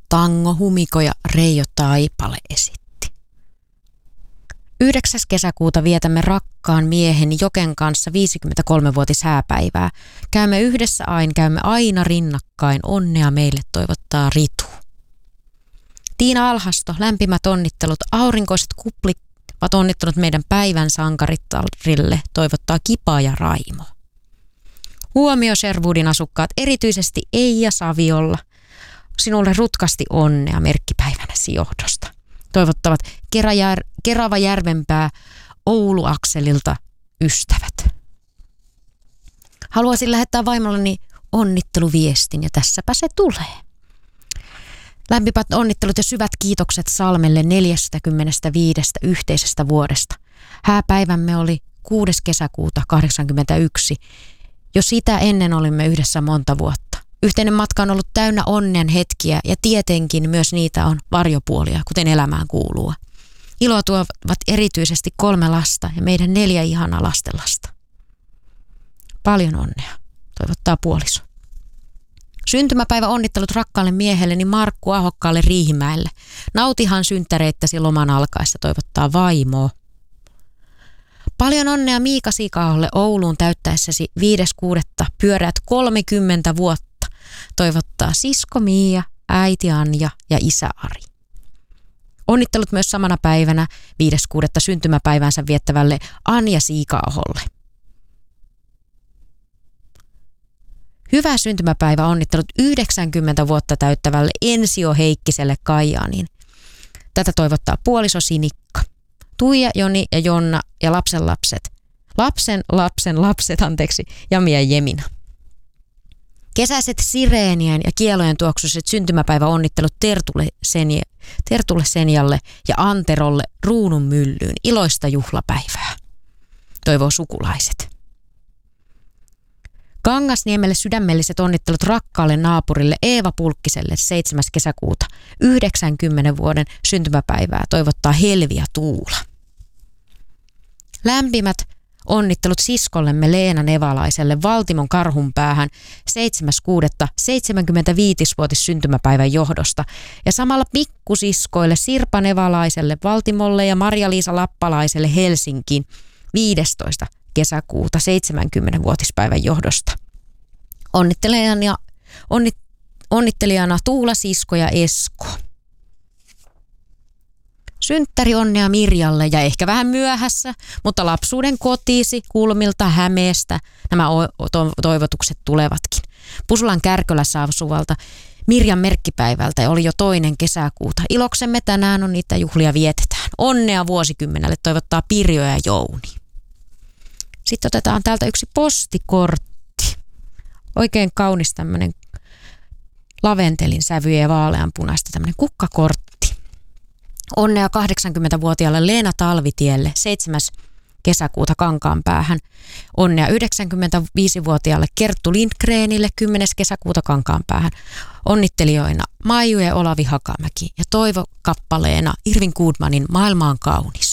Tango Humiko ja Reijo Taipale esitti. 9. kesäkuuta vietämme rakkaan mieheni Joken kanssa 53-vuotis hääpäivää. Käymme yhdessä käymme aina rinnakkain. Onnea meille toivottaa Ritu. Tiina Alhasto, lämpimät onnittelut. Aurinkoiset kuplit ovat onnittelut meidän päivän sankarittarille, toivottaa Kipa ja Raimo. Huomio Sherwoodin asukkaat, erityisesti Eija Saviolla. Sinulle rutkasti onnea merkkipäivänäsi johdosta. Toivottavat Kerava Järvenpää Oulu-akselilta ystävät. Haluaisin lähettää vaimolleni onnitteluviestin ja tässäpä se tulee. Lämpimät onnittelut ja syvät kiitokset Salmelle 45 yhteisestä vuodesta. Hääpäivämme oli 6. kesäkuuta 1981. Jo sitä ennen olimme yhdessä monta vuotta. Yhteinen matka on ollut täynnä onnen hetkiä ja tietenkin myös niitä on varjopuolia, kuten elämään kuuluu. Iloa tuovat erityisesti 3 lasta ja meidän 4 ihanaa lastenlasta. Paljon onnea, toivottaa puoliso. Syntymäpäivä onnittelut rakkaalle miehelleni Markku Ahokkaalle Riihimäelle. Nautihan synttäreittäsi loman alkaessa, toivottaa vaimo. Paljon onnea Miika Siikaholle Ouluun täyttäessäsi 5.6. pyöreät 30 vuotta. Toivottaa sisko Miia, äiti Anja ja isä Ari. Onnittelut myös samana päivänä 5.6. syntymäpäivänsä viettävälle Anja Siikaholle. Hyvää syntymäpäivä onnittelut 90 vuotta täyttävälle Ensio Heikkiselle Kajaaniin. Tätä toivottaa puoliso Sinikka. Tuija, Joni ja Jonna ja lapsen lapset, Jami ja Jemina. Kesäiset sireenien ja kielojen tuoksuiset syntymäpäiväonnittelut Tertulle Senjalle ja Anterolle Ruunun myllyyn. Iloista juhlapäivää. Toivoo sukulaiset. Kangasniemelle sydämelliset onnittelut rakkaalle naapurille Eeva Pulkkiselle 7. kesäkuuta. 90 vuoden syntymäpäivää toivottaa Helvi ja Tuula. Lämpimät onnittelut siskollemme Leena Nevalaiselle Valtimon Karhunpäähän 7.6. 75-vuotis syntymäpäivän johdosta ja samalla pikkusiskoille Sirpa Nevalaiselle Valtimolle ja Marja-Liisa Lappalaiselle Helsinkiin 15. kesäkuuta 70-vuotispäivän johdosta. Onnittelijana Tuula, Sisko ja Esko. Synttäri onnea Mirjalle ja ehkä vähän myöhässä, mutta lapsuuden kotiisi Kulmilta Hämeestä nämä toivotukset tulevatkin. Pusulan Kärkölässä asuvalta Mirjan merkkipäivältä ja oli jo 2. kesäkuuta. Iloksemme tänään on niitä juhlia vietetään. Onnea vuosikymmenelle toivottaa Pirjo ja Jouni. Sitten otetaan täältä yksi postikortti. Oikein kaunis tämmöinen laventelin sävyjä ja vaaleanpunaista tämmöinen kukkakortti. Onnea 80-vuotiaalle Leena Talvitielle 7. kesäkuuta Kankaanpäähän. Onnea 95-vuotiaalle Kerttu Lindgrenille 10. kesäkuuta Kankaanpäähän. Onnittelijoina Maiju ja Olavi Hakamäki ja toivokappaleena Irvin Goodmanin Maailma on kaunis.